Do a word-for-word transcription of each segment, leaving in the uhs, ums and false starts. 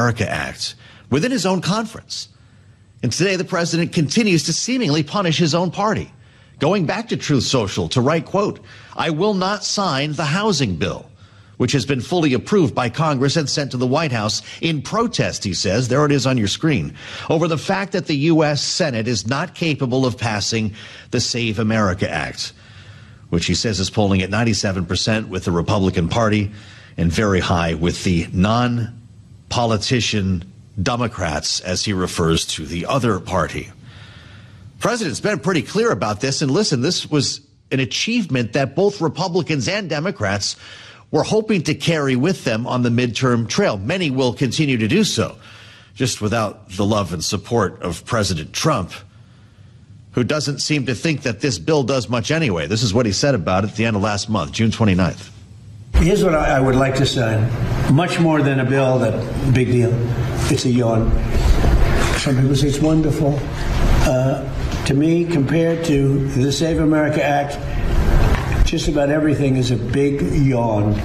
America Act within his own conference. And today, the president continues to seemingly punish his own party, going back to Truth Social to write, quote, "I will not sign the housing bill," which has been fully approved by Congress and sent to the White House in protest, he says, there it is on your screen, over the fact that the U S Senate is not capable of passing the Save America Act, which he says is polling at ninety-seven percent with the Republican Party and very high with the non-politician Democrats, as he refers to the other party. The president's been pretty clear about this, and listen, this was an achievement that both Republicans and Democrats were hoping to carry with them on the midterm trail. Many will continue to do so, just without the love and support of President Trump, who doesn't seem to think that this bill does much anyway. This is what he said about it at the end of last month, June twenty-ninth. Here's what I would like to sign. Much more than a bill, that big deal. It's a yawn. Some people say it's wonderful. Uh, to me, compared to the Save America Act, just about everything is a big yawn.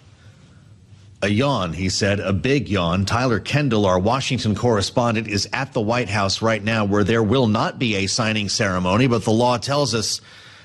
A yawn, he said, a big yawn. Tyler Kendall, our Washington correspondent, is at the White House right now, where there will not be a signing ceremony, but the law tells us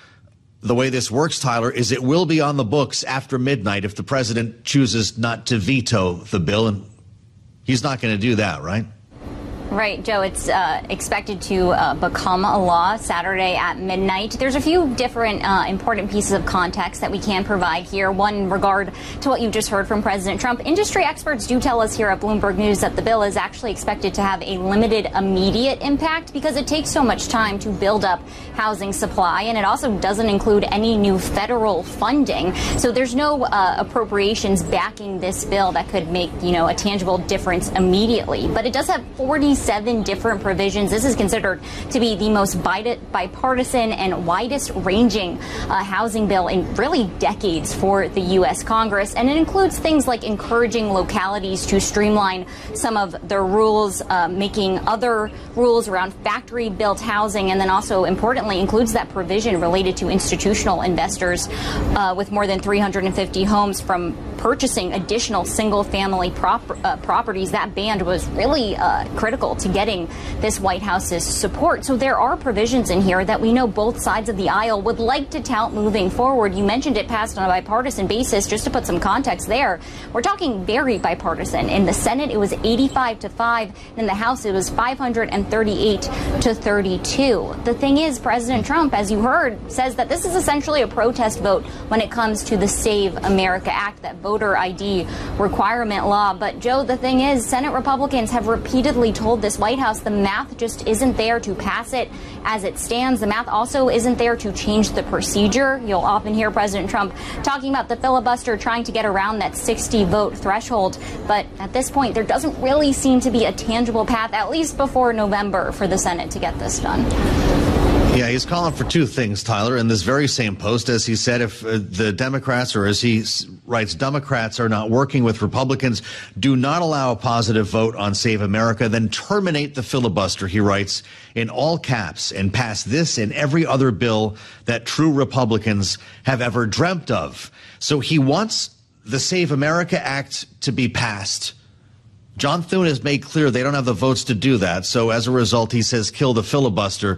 the way this works, Tyler, is it will be on the books after midnight if the president chooses not to veto the bill, and he's not going to do that, right? Right, Joe, it's uh, expected to uh, become a law Saturday at midnight. There's a few different uh, important pieces of context that we can provide here. One in regard to what you just heard from President Trump. Industry experts do tell us here at Bloomberg News that the bill is actually expected to have a limited immediate impact because it takes so much time to build up housing supply, and it also doesn't include any new federal funding. So there's no uh, appropriations backing this bill that could make, you know, a tangible difference immediately. But it does have forty-seven different provisions. This is considered to be the most bipartisan and widest ranging uh, housing bill in really decades for the U S Congress. And it includes things like encouraging localities to streamline some of their rules, uh, making other rules around factory built housing, and then also importantly includes that provision related to institutional investors uh, with more than three hundred fifty homes from purchasing additional single family prop uh, properties. That ban was really uh, critical to getting this White House's support. So there are provisions in here that we know both sides of the aisle would like to tout moving forward. You mentioned it passed on a bipartisan basis. Just to put some context there, we're talking very bipartisan. In the Senate, it was eighty-five to five. In the House, it was five hundred thirty-eight to thirty-two. The thing is, President Trump, as you heard, says that this is essentially a protest vote when it comes to the Save America Act, that voter I D requirement law. But, Joe, the thing is, Senate Republicans have repeatedly told this White House the math just isn't there to pass it as it stands. The math also isn't there to change the procedure. You'll often hear President Trump talking about the filibuster, trying to get around that sixty vote threshold. But at this point, there doesn't really seem to be a tangible path, at least before November, for the Senate to get this done. Yeah, he's calling for two things, Tyler, in this very same post. As he said, if uh, the Democrats, or as he writes, Democrats are not working with Republicans, do not allow a positive vote on Save America, then terminate the filibuster, he writes, in all caps, and pass this and every other bill that true Republicans have ever dreamt of. So he wants the Save America Act to be passed. John Thune has made clear they don't have the votes to do that. So as a result, he says, kill the filibuster.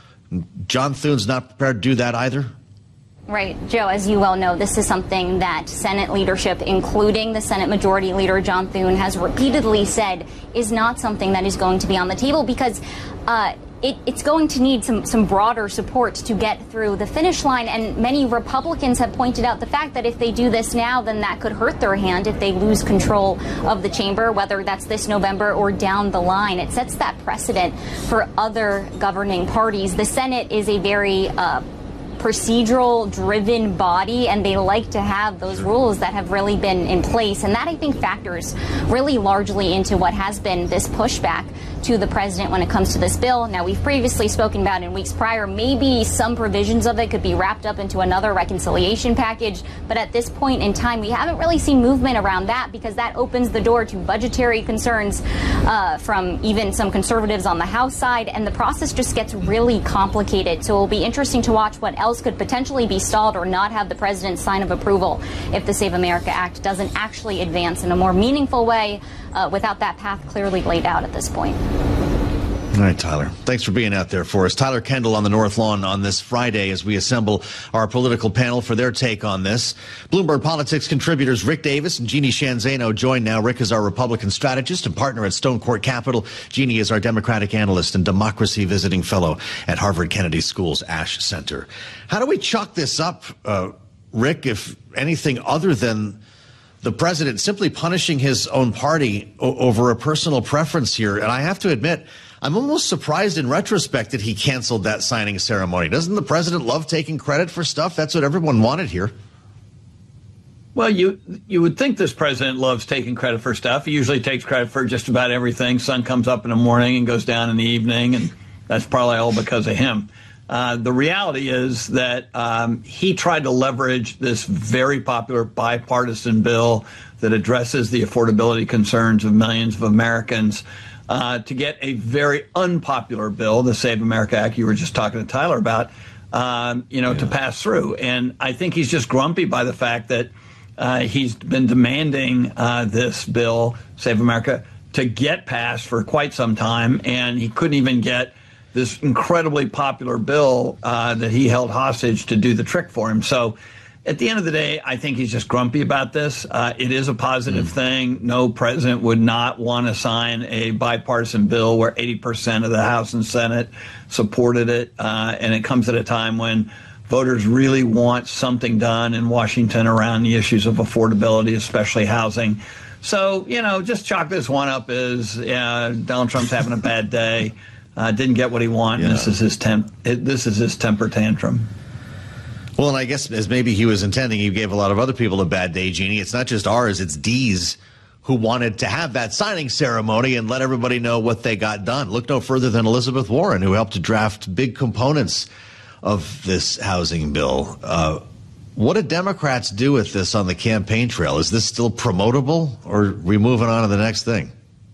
John Thune's not prepared to do that either? Right. Joe, as you well know, this is something that Senate leadership, including the Senate Majority Leader John Thune, has repeatedly said is not something that is going to be on the table because uh, it, it's going to need some, some broader support to get through the finish line. And many Republicans have pointed out the fact that if they do this now, then that could hurt their hand if they lose control of the chamber, whether that's this November or down the line. It sets that precedent for other governing parties. The Senate is a very uh, procedural driven body, and they like to have those rules that have really been in place. And that, I think, factors really largely into what has been this pushback to the president when it comes to this bill. Now, we've previously spoken about in weeks prior, maybe some provisions of it could be wrapped up into another reconciliation package. But at this point in time, we haven't really seen movement around that because that opens the door to budgetary concerns uh, from even some conservatives on the House side. And the process just gets really complicated. So it'll be interesting to watch what else House could potentially be stalled or not have the president's sign of approval if the Save America Act doesn't actually advance in a more meaningful way uh, without that path clearly laid out at this point. All right, Tyler. Thanks for being out there for us. Tyler Kendall on the North Lawn on this Friday as we assemble our political panel for their take on this. Bloomberg Politics contributors Rick Davis and Jeannie Shanzano join now. Rick is our Republican strategist and partner at Stone Court Capital. Jeannie is our Democratic analyst and democracy visiting fellow at Harvard Kennedy School's Ash Center. How do we chalk this up, uh, Rick, if anything other than the president simply punishing his own party o- over a personal preference here? And I have to admit, I'm almost surprised in retrospect that he canceled that signing ceremony. Doesn't the president love taking credit for stuff? That's what everyone wanted here. Well, you you would think this president loves taking credit for stuff. He usually takes credit for just about everything. Sun comes up in the morning and goes down in the evening, and that's probably all because of him. Uh, the reality is that um, he tried to leverage this very popular bipartisan bill that addresses the affordability concerns of millions of Americans uh, to get a very unpopular bill, the Save America Act you were just talking to Tyler about, um, you know, yeah. to pass through. And I think he's just grumpy by the fact that uh, he's been demanding uh, this bill, Save America, to get passed for quite some time, and he couldn't even get this incredibly popular bill uh, that he held hostage to do the trick for him. So at the end of the day, I think he's just grumpy about this. Uh, it is a positive mm. thing. No president would not want to sign a bipartisan bill where eighty percent of the House and Senate supported it. Uh, and it comes at a time when voters really want something done in Washington around the issues of affordability, especially housing. So, you know, just chalk this one up as yeah, Donald Trump's having a bad day. Uh, didn't get what he wanted. Yeah. This is his temp. This is his temper tantrum. Well, and I guess as maybe he was intending, he gave a lot of other people a bad day, Jeannie. It's not just ours; it's D's who wanted to have that signing ceremony and let everybody know what they got done. Look no further than Elizabeth Warren, who helped to draft big components of this housing bill. Uh, what do Democrats do with this on the campaign trail? Is this still promotable, or are we moving on to the next thing?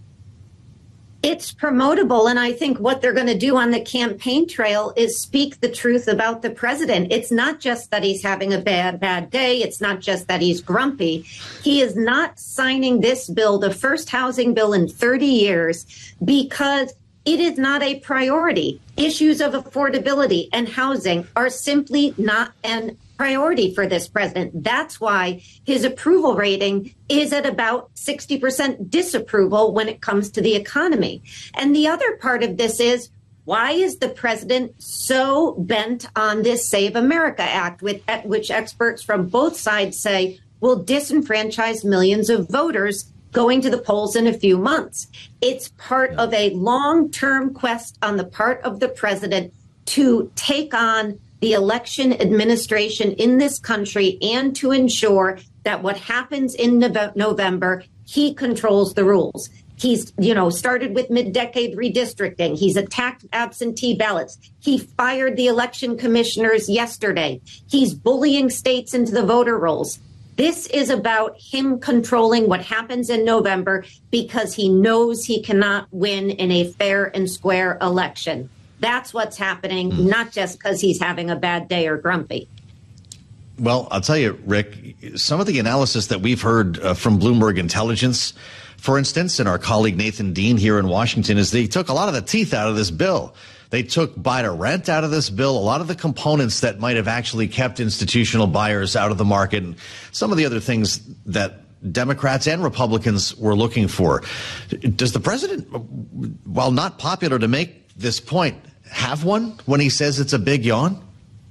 It's promotable, and I think what they're going to do on the campaign trail is speak the truth about the president. It's not just that he's having a bad, bad day. It's not just that he's grumpy. He is not signing this bill, the first housing bill in thirty years, because it is not a priority. Issues of affordability and housing are simply not an priority for this president. That's why his approval rating is at about sixty percent disapproval when it comes to the economy. And the other part of this is, why is the president so bent on this Save America Act, with, which experts from both sides say will disenfranchise millions of voters going to the polls in a few months? It's part of a long-term quest on the part of the president to take on the election administration in this country and to ensure that what happens in November, he controls the rules. He's, you know, started with mid-decade redistricting. He's attacked absentee ballots. He fired the election commissioners yesterday. He's bullying states into the voter rolls. This is about him controlling what happens in November because he knows he cannot win in a fair and square election. That's what's happening, mm. not just because he's having a bad day or grumpy. Well, I'll tell you, Rick, some of the analysis that we've heard uh, from Bloomberg Intelligence, for instance, and our colleague Nathan Dean here in Washington, is they took a lot of the teeth out of this bill. They took buy to rent out of this bill, a lot of the components that might have actually kept institutional buyers out of the market, and some of the other things that Democrats and Republicans were looking for. Does the president, while not popular to make this point, have one when he says it's a big yawn?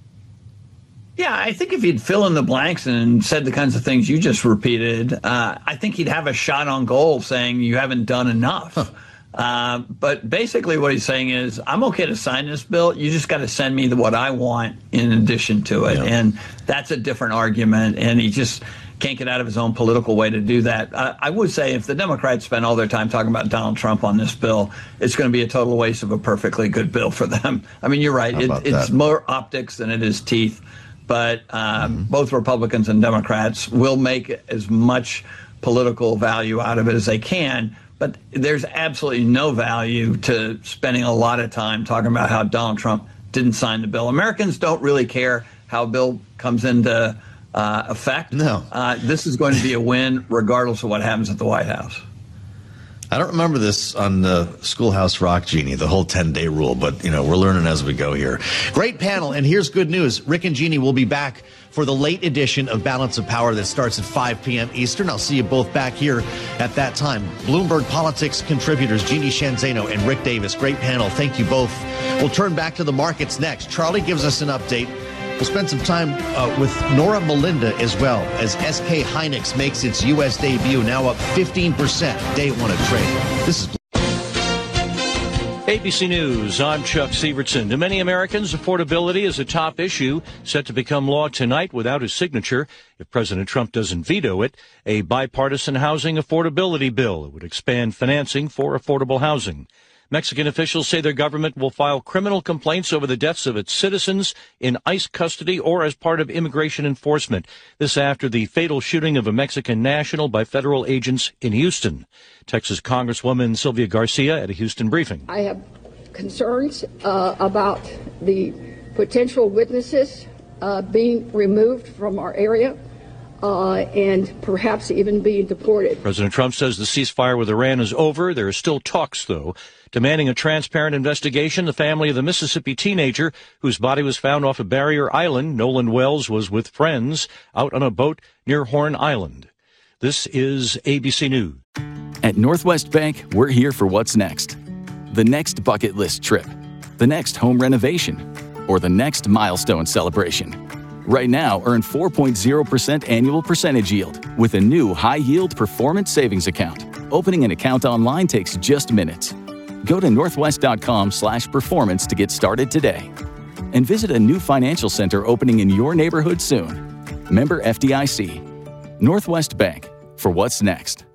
Yeah, I think if he'd fill in the blanks and said the kinds of things you just repeated, uh, I think he'd have a shot on goal saying you haven't done enough. Huh. Uh, but basically what he's saying is, I'm okay to sign this bill. You just got to send me the, what I want in addition to it. Yeah. And that's a different argument. And he just can't get out of his own political way to do that. Uh, I would say if the Democrats spend all their time talking about Donald Trump on this bill, it's going to be a total waste of a perfectly good bill for them. I mean, you're right. It, it's more optics than it is teeth. But um, mm-hmm. both Republicans and Democrats will make as much political value out of it as they can. But there's absolutely no value to spending a lot of time talking about how Donald Trump didn't sign the bill. Americans don't really care how a bill comes into uh, effect. No. Uh, this is going to be a win regardless of what happens at the White House. I don't remember this on the Schoolhouse Rock, Jeannie, the whole ten-day rule, but, you know, we're learning as we go here. Great panel, and here's good news. Rick and Jeannie will be back for the late edition of Balance of Power that starts at five p.m. Eastern. I'll see you both back here at that time. Bloomberg Politics contributors Jeannie Shanzano and Rick Davis. Great panel. Thank you both. We'll turn back to the markets next. Charlie gives us an update. We'll spend some time uh, with Nora Melinda as well as S K Hynix makes its U S debut, now up fifteen percent day one of trade. This is A B C News, I'm Chuck Severson. To many Americans, affordability is a top issue set to become law tonight without his signature. If President Trump doesn't veto it, a bipartisan housing affordability bill. It would expand financing for affordable housing. Mexican officials say their government will file criminal complaints over the deaths of its citizens in ICE custody or as part of immigration enforcement. This after the fatal shooting of a Mexican national by federal agents in Houston. Texas Congresswoman Sylvia Garcia at a Houston briefing. I have concerns uh, about the potential witnesses uh, being removed from our area. Uh, and perhaps even being deported. President Trump says the ceasefire with Iran is over. There are still talks, though. Demanding a transparent investigation, the family of the Mississippi teenager whose body was found off of Barrier Island, Nolan Wells, was with friends out on a boat near Horn Island. This is A B C News. At Northwest Bank, we're here for what's next. The next bucket list trip, the next home renovation, or the next milestone celebration. Right now, earn four point zero percent annual percentage yield with a new high-yield performance savings account. Opening an account online takes just minutes. Go to northwest.com slash performance to get started today. And visit a new financial center opening in your neighborhood soon. Member F D I C. Northwest Bank, for what's next.